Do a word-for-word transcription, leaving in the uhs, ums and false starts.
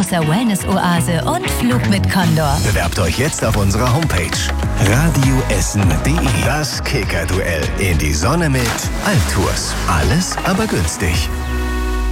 kostenloser Wellness-Oase und Flug mit Condor. Bewerbt euch jetzt auf unserer Homepage radioessen punkt de. Das Kicker-Duell in die Sonne mit Altours. Alles, aber günstig.